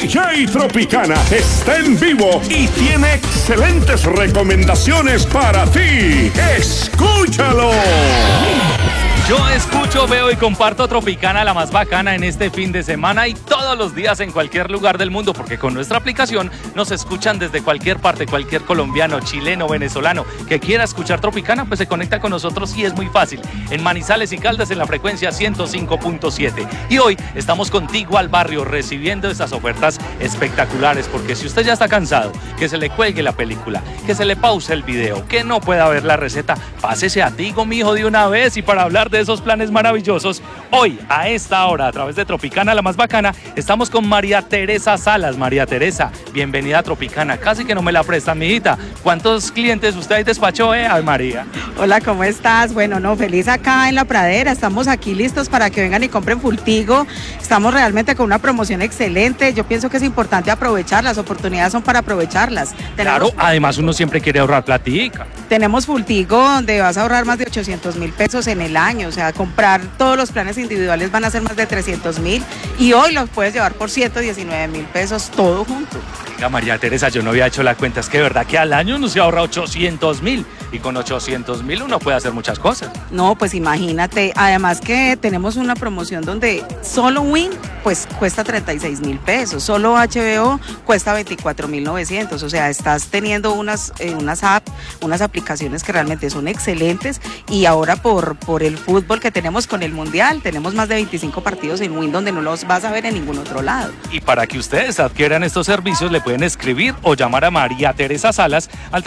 DJ Tropicana está en vivo y tiene excelentes recomendaciones para ti. ¡Escúchalo! Yo escucho, veo y comparto Tropicana, la más bacana en este fin de semana y todos los días en cualquier lugar del mundo, porque con nuestra aplicación nos escuchan desde cualquier parte, cualquier colombiano, chileno, venezolano que quiera escuchar Tropicana, pues se conecta con nosotros y es muy fácil. En Manizales y Caldas en la frecuencia 105.7. Y hoy estamos contigo al barrio recibiendo estas ofertas espectaculares, porque si usted ya está cansado, que se le cuelgue la película, que se le pause el video, que no pueda ver la receta, pásese a Tigo, mijo, de una vez. Y para hablar de esos planes maravillosos, hoy a esta hora a través de Tropicana, la más bacana, estamos con María Teresa Salas. María Teresa, bienvenida a Tropicana. Casi que no me la prestan, mijita. ¿Cuántos clientes usted ahí despachó, Ay, María? Hola, ¿cómo estás? Bueno, no, feliz acá en La Pradera. Estamos aquí listos para que vengan y compren full Tigo. Estamos realmente con una promoción excelente. Yo pienso que es importante aprovechar. Las oportunidades son para aprovecharlas. Claro, además uno siempre quiere ahorrar platica. Tenemos full Tigo donde vas a ahorrar más de 800.000 pesos en el año. O sea, comprar todos los planes individuales van a ser más de 300.000 y hoy los puedes llevar por 119.000 pesos todo junto. Oiga, María Teresa, yo no había hecho la cuenta. Es que de verdad que al año uno se ahorra 800.000 y con 800.000 uno puede hacer muchas cosas. No, pues imagínate. Además que tenemos una promoción donde solo Win pues cuesta 36.000 pesos, solo HBO cuesta 24.900. O sea, estás teniendo unas apps, unas aplicaciones que realmente son excelentes. Y ahora por el fútbol que tenemos con el Mundial, tenemos más de 25 partidos en Win donde no los vas a ver en ningún otro lado. Y para que ustedes adquieran estos servicios le pueden escribir o llamar a María Teresa Salas al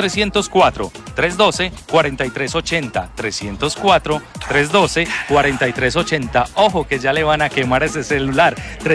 304-312-4380, 304-312-4380. Ojo que ya le van a quemar ese celular.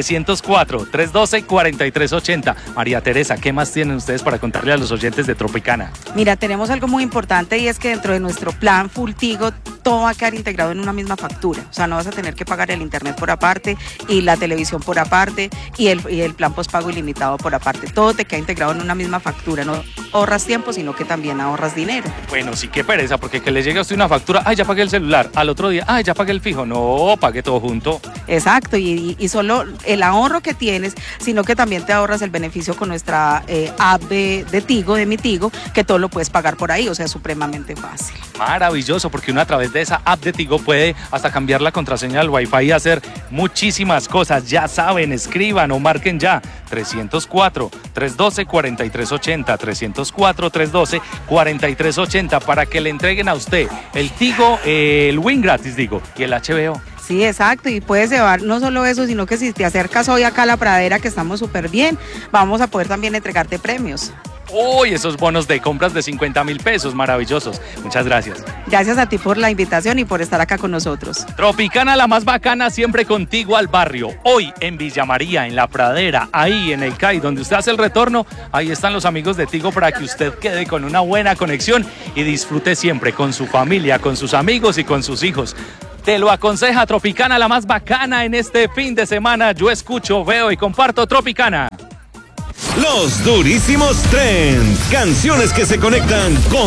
304-312-4380. María Teresa, ¿qué más tienen ustedes para contarle a los oyentes de Tropicana? Mira, tenemos algo muy importante y es que dentro de nuestro plan Full Tigo todo va a quedar integrado en una misma factura. O sea, no vas a tener que pagar el internet por aparte y la televisión por aparte y el plan postpago ilimitado por aparte. Todo te queda integrado en una misma factura. No ahorras tiempo, sino que también ahorras dinero. Bueno, sí, qué pereza, porque que le llegue a usted una factura, ay, ya pagué el celular, al otro día, ay, ya pagué el fijo. No, pague todo junto. Exacto, y solo el ahorro que tienes, sino que también te ahorras el beneficio con nuestra app de Tigo, de Mi Tigo, que todo lo puedes pagar por ahí, o sea, supremamente fácil. Maravilloso, porque uno a través de esa app de Tigo puede hasta cambiar la contraseña del Wi-Fi y hacer muchísimas cosas. Ya saben, escriban o marquen ya 304-312-4380, 304-312-4380 para que le entreguen a usted el Tigo, el Win gratis, digo, y el HBO. Sí, exacto, y puedes llevar no solo eso, sino que si te acercas hoy acá a La Pradera, que estamos súper bien, vamos a poder también entregarte premios. Uy, esos bonos de compras de 50.000 pesos, maravillosos. Muchas gracias. Gracias a ti por la invitación y por estar acá con nosotros. Tropicana, la más bacana, siempre contigo al barrio. Hoy en Villa María, en La Pradera, ahí en el CAI, donde usted hace el retorno, ahí están los amigos de Tigo para que usted quede con una buena conexión y disfrute siempre con su familia, con sus amigos y con sus hijos. Te lo aconseja Tropicana, la más bacana en este fin de semana. Yo escucho, veo y comparto Tropicana. Los durísimos trends, canciones que se conectan con